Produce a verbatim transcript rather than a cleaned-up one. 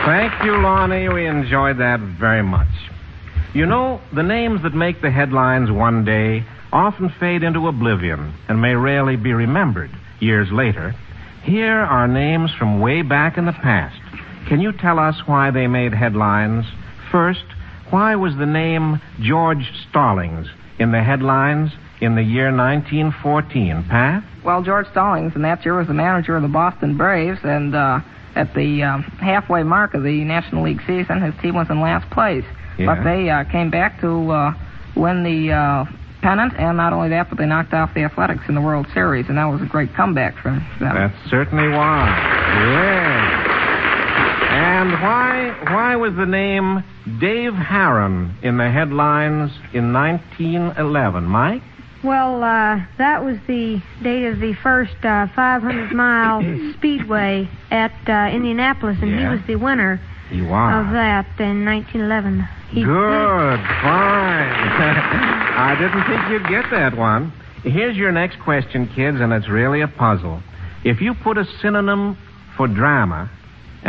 Thank you, Lonnie. We enjoyed that very much. You know, the names that make the headlines one day often fade into oblivion and may rarely be remembered years later. Here are names from way back in the past. Can you tell us why they made headlines? First, why was the name George Stallings in the headlines in the year nineteen fourteen? Pat? Well, George Stallings in that year was the manager of the Boston Braves, and uh, at the um, halfway mark of the National League season, his team was in last place. Yeah. But they uh, came back to uh, win the uh, pennant, and not only that, but they knocked off the Athletics in the World Series, and that was a great comeback for them. That certainly was. Yeah. And why why was the name Dave Harron in the headlines in nineteen eleven, Mike? Well, uh, that was the date of the first uh, five hundred mile speedway at uh, Indianapolis, and Yeah. he was the winner He was. of that in nineteen eleven. He Good, fine. I didn't think you'd get that one. Here's your next question, kids, and it's really a puzzle. If you put a synonym for drama